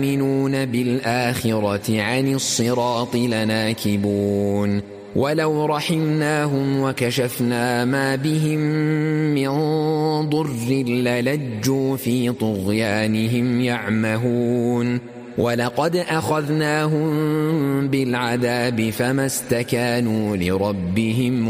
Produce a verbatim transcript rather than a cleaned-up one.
يؤمنون بالآخرة عن الصراط لناكبون ولو رحمناهم وكشفنا ما بهم من ضر للجوا في طغيانهم يعمهون ولقد أخذناهم بالعذاب فما استكانوا لربهم